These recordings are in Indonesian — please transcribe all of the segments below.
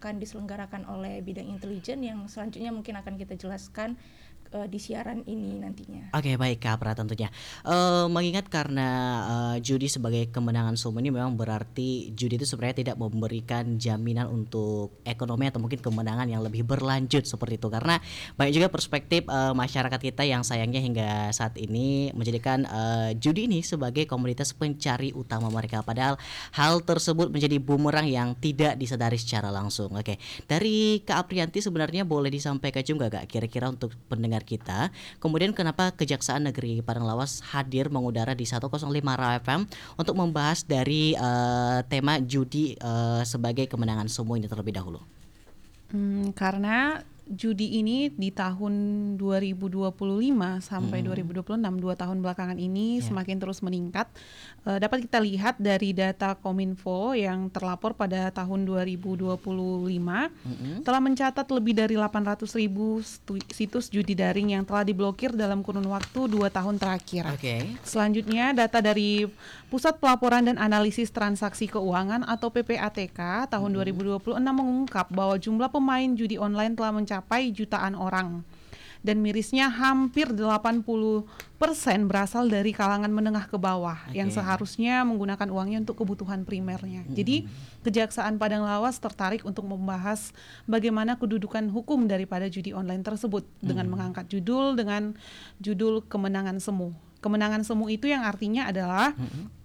akan diselenggarakan oleh bidang intelijen yang selanjutnya mungkin akan kita jelaskan di siaran ini nantinya. Oke, baik Kak Pra tentunya. Mengingat karena judi sebagai kemenangan sum ini memang berarti judi itu sebenarnya tidak memberikan jaminan untuk ekonomi atau mungkin kemenangan yang lebih berlanjut seperti itu. Karena banyak juga perspektif masyarakat kita yang sayangnya hingga saat ini menjadikan judi ini sebagai komoditas pencari utama mereka. Padahal hal tersebut menjadi bumerang yang tidak disadari secara langsung. Oke, dari Kak Aprianti sebenarnya boleh disampaikan juga Kak kira-kira untuk pendengar kita. Kemudian kenapa Kejaksaan Negeri Padang Lawas hadir mengudara di 105 Raw FM untuk membahas dari tema judi sebagai kemenangan semua ini terlebih dahulu. Karena judi ini di tahun 2025 sampai 2026, 2 tahun belakangan ini semakin terus meningkat. Dapat kita lihat dari data Kominfo yang terlapor pada tahun 2025 telah mencatat lebih dari 800.000 situs judi daring yang telah diblokir dalam kurun waktu 2 tahun terakhir. Selanjutnya data dari Pusat Pelaporan dan Analisis Transaksi Keuangan atau PPATK tahun 2026 mengungkap bahwa jumlah pemain judi online telah mencapai jutaan orang. Dan mirisnya hampir 80% berasal dari kalangan menengah ke bawah yang seharusnya menggunakan uangnya untuk kebutuhan primernya. Jadi Kejaksaan Padang Lawas tertarik untuk membahas bagaimana kedudukan hukum daripada judi online tersebut dengan mengangkat judul dengan judul Kemenangan Semu. Kemenangan Semu itu yang artinya adalah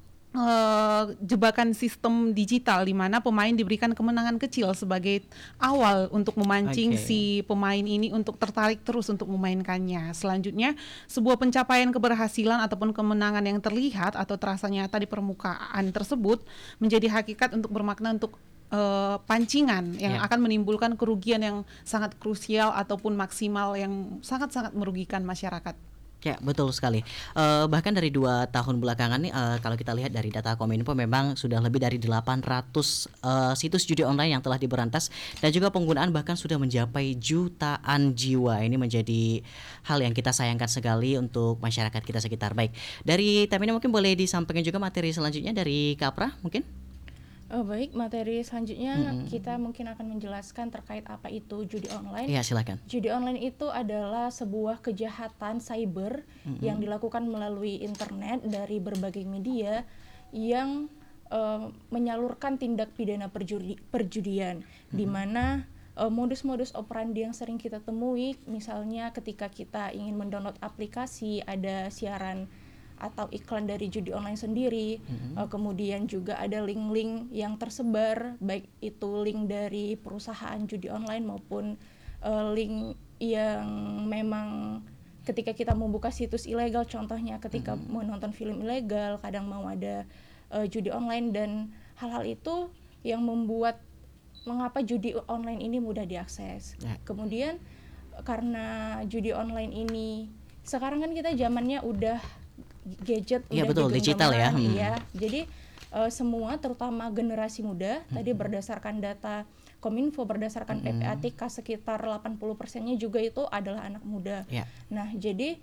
jebakan sistem digital di mana pemain diberikan kemenangan kecil sebagai awal untuk memancing si pemain ini untuk tertarik terus untuk memainkannya. Selanjutnya, sebuah pencapaian keberhasilan ataupun kemenangan yang terlihat atau terasa nyata di permukaan tersebut menjadi hakikat untuk bermakna untuk pancingan yang akan menimbulkan kerugian yang sangat krusial ataupun maksimal yang sangat-sangat merugikan masyarakat. Ya, betul sekali. Bahkan dari 2 tahun belakangan nih, kalau kita lihat dari data Kominfo memang sudah lebih dari 800 situs judi online yang telah diberantas dan juga penggunaan bahkan sudah mencapai jutaan jiwa. Ini menjadi hal yang kita sayangkan sekali untuk masyarakat kita sekitar. Baik, dari tema ini mungkin boleh disampaikan juga materi selanjutnya dari Kapra mungkin? Baik, materi selanjutnya kita mungkin akan menjelaskan terkait apa itu judi online. Iya, silakan. Judi online itu adalah sebuah kejahatan cyber yang dilakukan melalui internet dari berbagai media yang menyalurkan tindak pidana perjudian, di mana modus-modus operandi yang sering kita temui, misalnya ketika kita ingin mendownload aplikasi, ada siaran atau iklan dari judi online sendiri, kemudian juga ada link-link yang tersebar, baik itu link dari perusahaan judi online maupun link yang memang ketika kita membuka situs ilegal, contohnya ketika menonton film ilegal, kadang mau ada judi online, dan hal-hal itu yang membuat mengapa judi online ini mudah diakses. Kemudian karena judi online ini sekarang kan kita zamannya udah gadget, udah betul, digital ya. Jadi semua terutama generasi muda tadi berdasarkan data Kominfo, berdasarkan PPATK sekitar 80%-nya juga itu adalah anak muda. Nah, jadi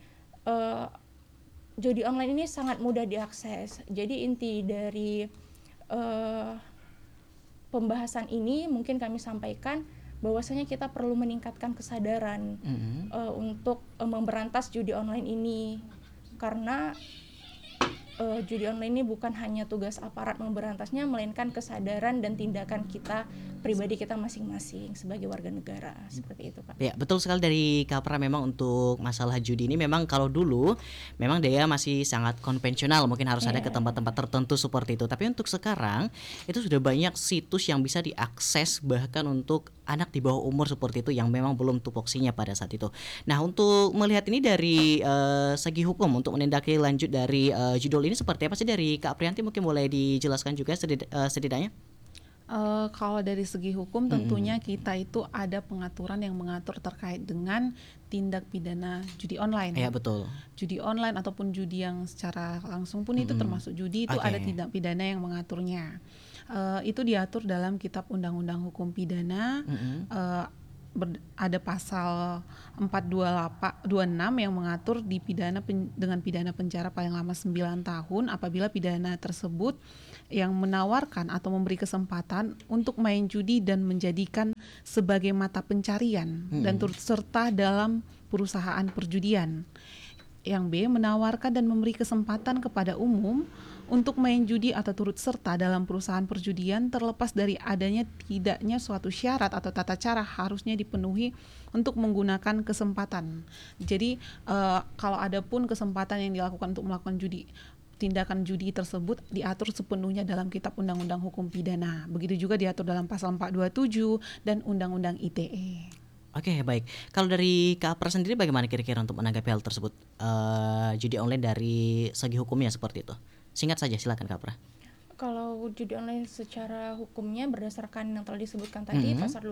judi online ini sangat mudah diakses. Jadi inti dari pembahasan ini mungkin kami sampaikan bahwasanya kita perlu meningkatkan kesadaran untuk memberantas judi online ini. Karena judi online ini bukan hanya tugas aparat memberantasnya, melainkan kesadaran dan tindakan kita pribadi kita masing-masing sebagai warga negara, seperti itu Pak. Ya, betul sekali dari Kapra. Memang untuk masalah judi ini memang kalau dulu memang dia masih sangat konvensional, mungkin harus ada ke tempat-tempat tertentu seperti itu. Tapi untuk sekarang itu sudah banyak situs yang bisa diakses bahkan untuk anak di bawah umur seperti itu yang memang belum tupoksinya pada saat itu. Nah, untuk melihat ini dari segi hukum untuk menindaklanjuti lanjut dari judul ini seperti apa sih dari Kak Aprianti, mungkin boleh dijelaskan juga setidaknya? Kalau dari segi hukum tentunya kita itu ada pengaturan yang mengatur terkait dengan tindak pidana judi online. Ya, betul. Judi online ataupun judi yang secara langsung pun itu termasuk judi, itu ada tindak pidana yang mengaturnya. Itu diatur dalam Kitab Undang-Undang Hukum Pidana. Ada pasal 426 yang mengatur dipidana dengan pidana penjara paling lama 9 tahun apabila pidana tersebut yang menawarkan atau memberi kesempatan untuk main judi dan menjadikan sebagai mata pencarian dan turut serta dalam perusahaan perjudian. Yang B, menawarkan dan memberi kesempatan kepada umum untuk main judi atau turut serta dalam perusahaan perjudian terlepas dari adanya tidaknya suatu syarat atau tata cara harusnya dipenuhi untuk menggunakan kesempatan. Jadi kalau ada pun kesempatan yang dilakukan untuk melakukan judi, tindakan judi tersebut diatur sepenuhnya dalam Kitab Undang-Undang Hukum Pidana. Begitu juga diatur dalam pasal 427 dan Undang-Undang ITE. Oke, baik. Kalau dari Kak Apra sendiri bagaimana kira-kira untuk menanggapi hal tersebut? Judi online dari segi hukumnya seperti itu. Singkat saja, silakan Kak Apra. Kalau judi online secara hukumnya berdasarkan yang telah disebutkan tadi, pasal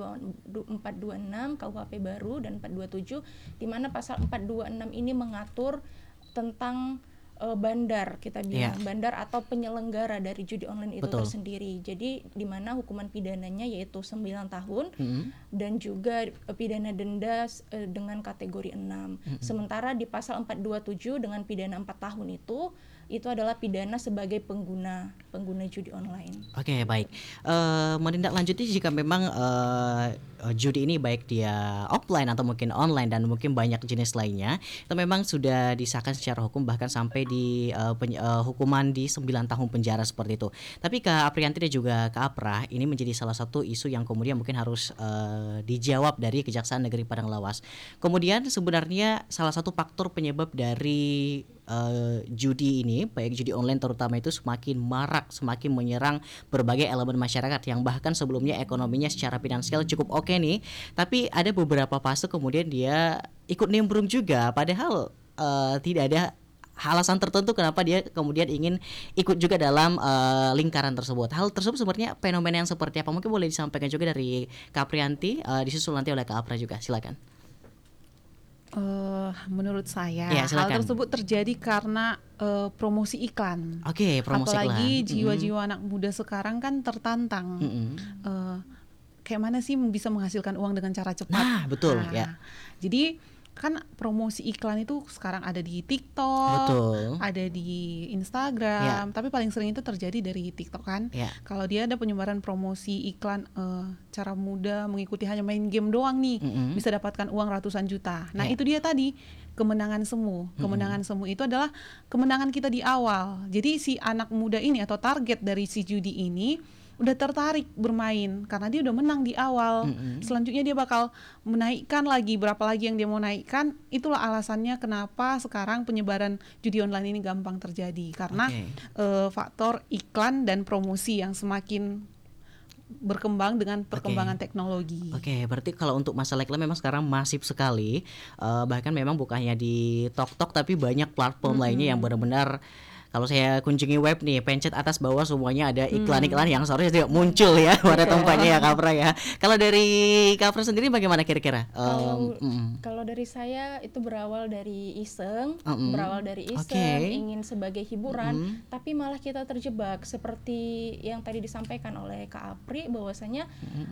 426 KUHP baru dan 427, di mana pasal 426 ini mengatur tentang bandar, kita bilang bandar atau penyelenggara dari judi online itu tersendiri. Jadi di mana hukuman pidananya yaitu 9 tahun dan juga pidana denda dengan kategori 6. Sementara di pasal 427 dengan pidana 4 tahun itu adalah pidana sebagai pengguna judi online. Oke, baik. Menindaklanjuti jika memang judi ini baik dia offline atau mungkin online dan mungkin banyak jenis lainnya, itu memang sudah disahkan secara hukum bahkan sampai di hukuman di 9 tahun penjara seperti itu. Tapi Kak Aprianti dan juga Kak Apra, ini menjadi salah satu isu yang kemudian mungkin harus dijawab dari Kejaksaan Negeri Padang Lawas. Kemudian sebenarnya salah satu faktor penyebab dari judi ini, baik judi online terutama itu semakin marak, semakin menyerang berbagai elemen masyarakat yang bahkan sebelumnya ekonominya secara finansial cukup oke nih, tapi ada beberapa fase kemudian dia ikut nimbrung juga, padahal tidak ada alasan tertentu kenapa dia kemudian ingin ikut juga dalam lingkaran tersebut. Hal tersebut sebenarnya fenomena yang seperti apa? Mungkin boleh disampaikan juga dari Kak Aprianti, disusul nanti oleh Kak Apra juga, silakan. Menurut saya Ya, hal tersebut terjadi karena promosi iklan. Oke, promosi apalagi iklan. jiwa-jiwa anak muda sekarang kan tertantang. Kayak mana sih bisa menghasilkan uang dengan cara cepat? Nah, betul, ya. Jadi kan promosi iklan itu sekarang ada di TikTok, ada di Instagram, tapi paling sering itu terjadi dari TikTok kan. Kalau dia ada penyebaran promosi iklan cara mudah mengikuti hanya main game doang nih, bisa dapatkan uang ratusan juta. Nah itu dia tadi kemenangan semu. Kemenangan semu itu adalah kemenangan kita di awal. Jadi si anak muda ini atau target dari si judi ini udah tertarik bermain karena dia udah menang di awal. Selanjutnya dia bakal menaikkan lagi, berapa lagi yang dia mau naikkan. Itulah alasannya kenapa sekarang penyebaran judi online ini gampang terjadi, karena faktor iklan dan promosi yang semakin berkembang dengan perkembangan teknologi. Oke, berarti kalau untuk masalah iklan memang sekarang masif sekali. Bahkan memang bukannya di TikTok tapi banyak platform lainnya yang benar-benar, kalau saya kunjungi web nih, pencet atas bawah semuanya ada iklan-iklan yang seharusnya tidak muncul ya pada tempatnya ya Kak Apra ya. Kalau dari Kak Apra sendiri bagaimana kira-kira? Kalau dari saya itu berawal dari iseng, ingin sebagai hiburan, tapi malah kita terjebak seperti yang tadi disampaikan oleh Kak Apri bahwasanya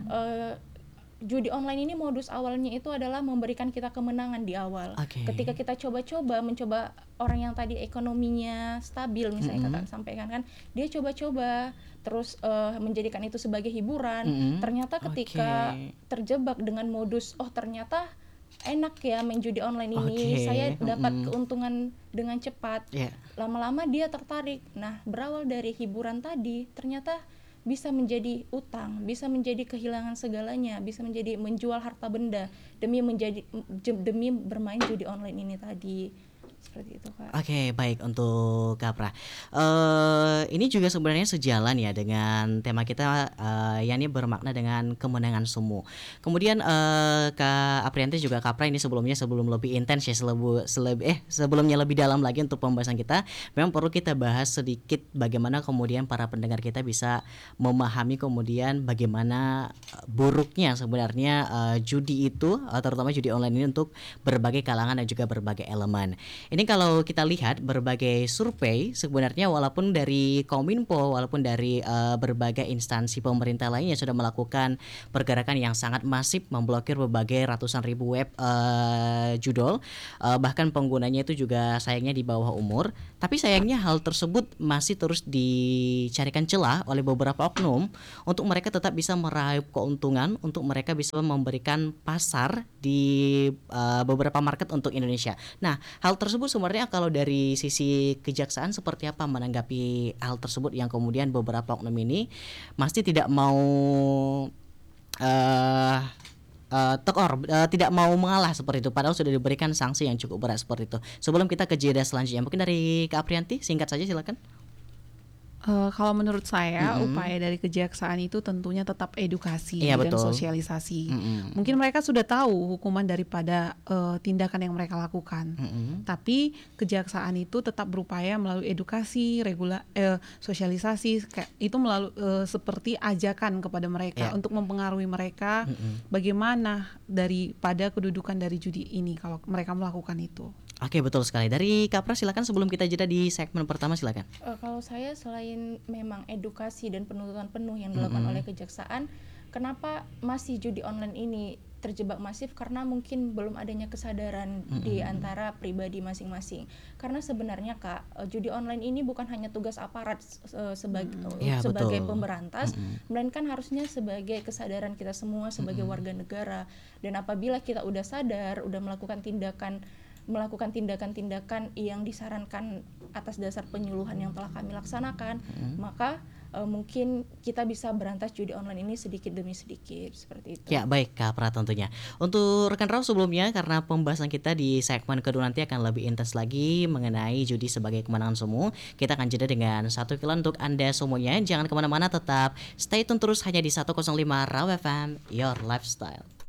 judi online ini modus awalnya itu adalah memberikan kita kemenangan di awal. Ketika kita mencoba orang yang tadi ekonominya stabil, misalnya kata sampaikan kan, dia coba-coba terus menjadikan itu sebagai hiburan. Ternyata ketika terjebak dengan modus, ternyata enak ya main judi online ini, saya dapat keuntungan dengan cepat. Lama-lama dia tertarik. Nah, berawal dari hiburan tadi, ternyata bisa menjadi utang, bisa menjadi kehilangan segalanya, bisa menjadi menjual harta benda demi bermain judi online ini tadi. Seperti itu Kak. Oke, baik untuk Kak Apra. Ini juga sebenarnya sejalan ya dengan tema kita yang ini bermakna dengan kemenangan semu. Kemudian Kak Aprianti juga Kak Apra ini sebelum lebih intens ya, sebelumnya lebih dalam lagi untuk pembahasan kita, memang perlu kita bahas sedikit bagaimana kemudian para pendengar kita bisa memahami kemudian bagaimana buruknya sebenarnya judi itu, terutama judi online ini untuk berbagai kalangan dan juga berbagai elemen. Ini kalau kita lihat berbagai survei sebenarnya walaupun dari Kominfo, walaupun dari berbagai instansi pemerintah lainnya sudah melakukan pergerakan yang sangat masif memblokir berbagai ratusan ribu web judul, bahkan penggunanya itu juga sayangnya di bawah umur. Tapi sayangnya hal tersebut masih terus dicarikan celah oleh beberapa oknum untuk mereka tetap bisa meraih keuntungan, untuk mereka bisa memberikan pasar di beberapa market untuk Indonesia. Nah, hal tersebut sebenarnya kalau dari sisi kejaksaan seperti apa menanggapi hal tersebut yang kemudian beberapa oknum ini masih tidak mau tidak mau mengalah seperti itu, padahal sudah diberikan sanksi yang cukup berat seperti itu. Sebelum kita ke jeda selanjutnya, mungkin dari Kak Aprianti singkat saja silakan. Kalau menurut saya upaya dari kejaksaan itu tentunya tetap edukasi Iya, dan betul. sosialisasi. Mungkin mereka sudah tahu hukuman daripada tindakan yang mereka lakukan, tapi kejaksaan itu tetap berupaya melalui edukasi, sosialisasi, itu melalui seperti ajakan kepada mereka Iya. untuk mempengaruhi mereka bagaimana daripada kedudukan dari judi ini kalau mereka melakukan itu. Oke, betul sekali. Dari Kak Pras silakan sebelum kita jeda di segmen pertama silakan. Kalau saya selain memang edukasi dan penuntutan penuh yang dilakukan oleh kejaksaan, kenapa masih judi online ini terjebak masif? Karena mungkin belum adanya kesadaran di antara pribadi masing-masing. Karena sebenarnya Kak, judi online ini bukan hanya tugas aparat Ya, sebagai betul. pemberantas, melainkan harusnya sebagai kesadaran kita semua sebagai warga negara. Dan apabila kita udah sadar, udah melakukan tindakan-tindakan yang disarankan atas dasar penyuluhan yang telah kami laksanakan, maka mungkin kita bisa berantas judi online ini sedikit demi sedikit seperti itu. Ya, baik Kak Pras tentunya. Untuk rekan Raw sebelumnya, karena pembahasan kita di segmen kedua nanti akan lebih intens lagi mengenai judi sebagai kemenangan semu, kita akan jeda dengan satu iklan untuk Anda semuanya. Jangan kemana-mana, tetap stay tune terus hanya di 105 Raw FM, Your Lifestyle.